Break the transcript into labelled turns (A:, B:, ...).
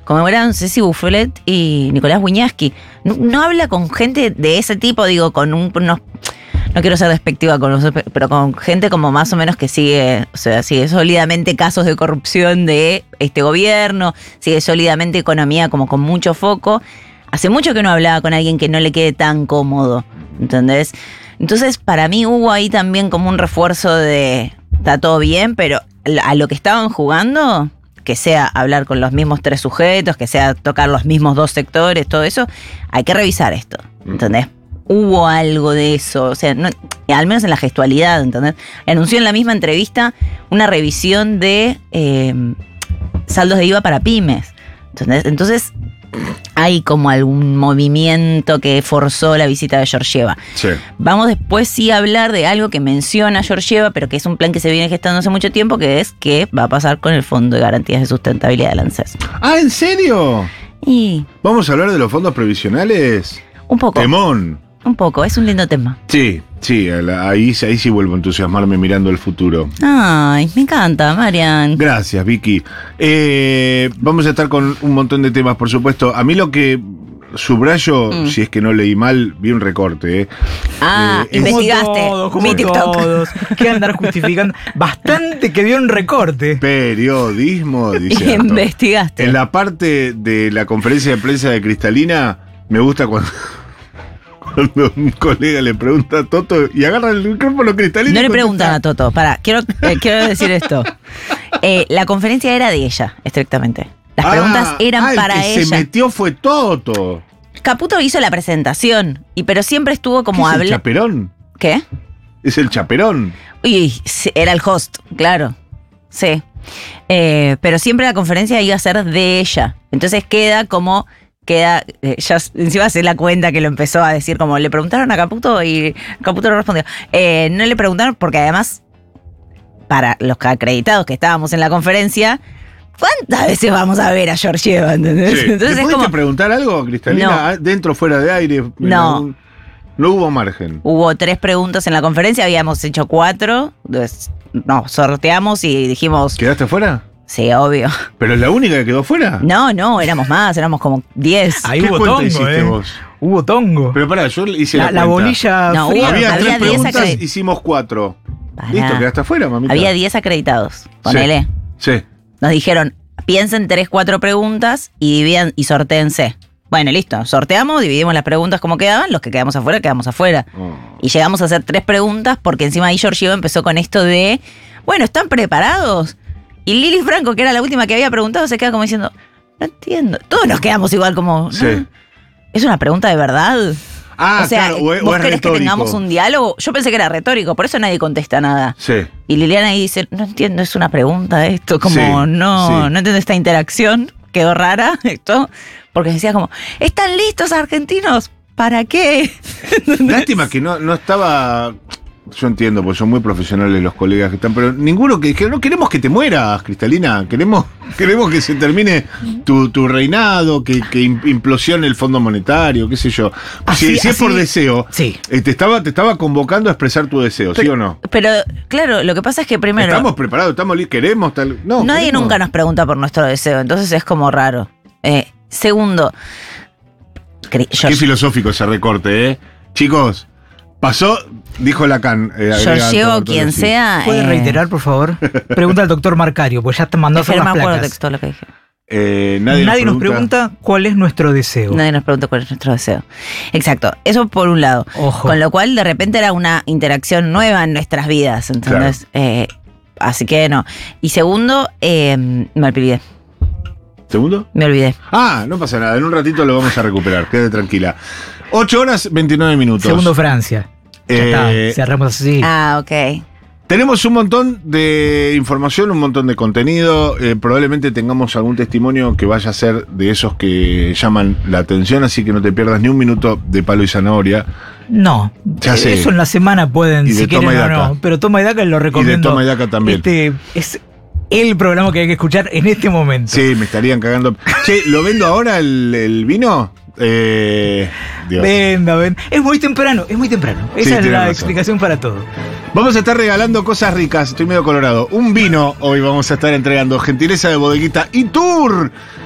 A: conmemoraron Ceci Buffet y Nicolás Wiñaski. No habla con gente de ese tipo, digo, con unos... No quiero ser despectiva con nosotros, pero con gente como más o menos que sigue, o sea, sigue sólidamente casos de corrupción de este gobierno, sigue sólidamente economía como con mucho foco. Hace mucho que no hablaba con alguien que no le quede tan cómodo, ¿entendés? Entonces, para mí hubo ahí también como un refuerzo de, está todo bien, pero a lo que estaban jugando, que sea hablar con los mismos 3 sujetos, que sea tocar los mismos 2 sectores, todo eso, hay que revisar esto, ¿entendés? Hubo algo de eso, o sea, no, al menos en la gestualidad, ¿entendés? Anunció en la misma entrevista una revisión de saldos de IVA para pymes, ¿entendés? Entonces, hay como algún movimiento que forzó la visita de Georgieva.
B: Sí.
A: Vamos después sí a hablar de algo que menciona Georgieva, pero que es un plan que se viene gestando hace mucho tiempo, que es qué va a pasar con el Fondo de Garantías de Sustentabilidad del ANSES.
B: Ah, ¿en serio?
A: Y
B: ¿Vamos a hablar de los fondos previsionales?
A: un poco.
B: Temón.
A: Un poco, es un lindo tema.
B: Sí, ahí sí vuelvo a entusiasmarme mirando el futuro.
A: Ay, me encanta, Marian.
B: Gracias, Vicky. Vamos a estar con un montón de temas, por supuesto. A mí lo que subrayo, si es que no leí mal, vi un recorte.
A: Investigaste.
C: Como
A: Mi TikTok.
C: todos. ¿Qué andar justificando? Bastante que vio un recorte.
B: Periodismo, dice Anton.
A: Investigaste.
B: En la parte de la conferencia de prensa de Cristalina, me gusta cuando un colega le pregunta a Toto y agarra el micrófono Cristalina.
A: No le preguntan a Toto. Pará, quiero decir esto. La conferencia era de ella, estrictamente. Las preguntas eran para
B: el que
A: ella.
B: Se metió fue Toto.
A: Caputo hizo la presentación, pero siempre estuvo como
B: ¿Es el
A: habla.
B: chaperón?
A: ¿Qué?
B: Es el chaperón.
A: Uy, sí, era el host, claro. Sí. Pero siempre la conferencia iba a ser de ella. Entonces ya encima se la cuenta que lo empezó a decir, como le preguntaron a Caputo y Caputo no respondió. No le preguntaron porque además, para los acreditados que estábamos en la conferencia, ¿cuántas veces vamos a ver a Georgieva? ¿Entendés?
B: Sí.
A: Entonces
B: ¿Le
A: es
B: pudiste
A: como...
B: preguntar algo, Cristalina?
A: No.
B: ¿Dentro, fuera de aire?
A: No.
B: No hubo margen.
A: Hubo 3 preguntas en la conferencia, habíamos hecho 4. No, sorteamos y dijimos...
B: ¿Quedaste fuera?
A: Sí, obvio.
B: ¿Pero es la única que quedó fuera?
A: No, éramos más, éramos como 10.
C: Ahí
B: ¿Qué
C: hubo
B: cuenta
C: tongo,
B: hiciste vos?
C: Hubo tongo.
B: Pero pará, yo hice la
C: La
B: cuenta.
C: bolilla
A: No,
C: fría.
B: Había
A: Había
B: 3
A: 10
B: preguntas,
A: acreditados.
B: hicimos 4.
A: Pará.
B: Listo, quedaste afuera, mamita.
A: Había 10 acreditados, ponele.
B: Sí.
A: Nos dijeron, piensen 3, 4 preguntas y dividan y sortéense. Bueno, listo, sorteamos, dividimos las preguntas como quedaban, los que quedamos afuera.
B: Oh.
A: Y llegamos a hacer 3 preguntas porque encima ahí Georgieva empezó con esto de, bueno, ¿están preparados? Y Lili Franco, que era la última que había preguntado, se queda como diciendo, no entiendo. Todos nos quedamos igual como,
B: Sí.
A: ¿no? ¿Es una pregunta de verdad?
B: Ah,
A: o sea,
B: claro,
A: ¿vos
B: es
A: querés
B: retórico.
A: que tengamos un diálogo? Yo pensé que era retórico, por eso nadie contesta nada.
B: Sí.
A: Y Liliana ahí dice, no entiendo, es una pregunta esto, como
B: Sí,
A: no
B: sí.
A: entiendo esta interacción, quedó rara esto, porque decía como, ¿están listos argentinos? ¿Para qué?
B: Lástima que no estaba. Yo entiendo, porque son muy profesionales los colegas que están, pero ninguno que no queremos que te mueras, Cristalina. Queremos que se termine tu reinado, que implosione el Fondo Monetario, qué sé yo. Si es por deseo,
C: Sí.
B: te estaba convocando a expresar tu deseo, ¿sí o no?
A: Pero, claro, lo que pasa es que primero,
B: Estamos preparados, queremos tal. No,
A: nadie
B: queremos.
A: nunca nos pregunta por nuestro deseo, entonces es como raro. Segundo,
B: Qué filosófico ese recorte, ¿eh? Chicos, pasó, dijo Lacan.
A: Georgieva o quien sea.
C: ¿Puede reiterar, por favor? Pregunta al doctor Marcario, pues ya te mandó a hacer
A: no me
C: las
A: acuerdo
C: placas.
A: texto lo que dije.
B: Nadie
C: nos pregunta cuál es nuestro deseo.
A: Nadie nos pregunta cuál es nuestro deseo. Exacto, eso por un lado.
C: Ojo.
A: Con lo cual, de repente era una interacción nueva en nuestras vidas, ¿entendés? Así que no. Y segundo, me olvidé.
B: ¿Segundo?
A: Me olvidé.
B: Ah, no pasa nada, en un ratito lo vamos a recuperar, quédate tranquila. 8 horas 29 minutos.
C: Segundo Francia. Ya está, cerramos así.
A: Ah, ok.
B: Tenemos un montón de información, un montón de contenido. Probablemente tengamos algún testimonio que vaya a ser de esos que llaman la atención, así que no te pierdas ni un minuto de Palo y Zanahoria.
C: No,
B: Ya sé.
C: eso en la semana pueden,
B: Y de
C: si quieren
B: Toma y
C: o
B: Daca.
C: no. Pero Toma y Daca lo recomiendo.
B: Toma y Daca también.
C: Este es el programa que hay que escuchar en este momento.
B: Sí, me estarían cagando. Che, ¿lo vendo ahora el vino? Dios.
C: Venda. Es muy temprano. Esa es
B: tiene
C: la
B: razón.
C: explicación para todo.
B: Vamos a estar regalando cosas ricas, estoy medio colorado. Un vino hoy vamos a estar entregando, gentileza de Bodeguita y Tour.